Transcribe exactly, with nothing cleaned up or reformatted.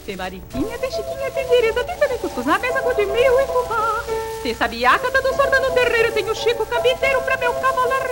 Tem Mariquinha, tem Chiquinha, tem Tereza, tem também cuscuz na mesa, de mil e fubá. Tem Sabiá cantando sorda no terreiro, tem o Chico Cabiteiro pra meu cavalo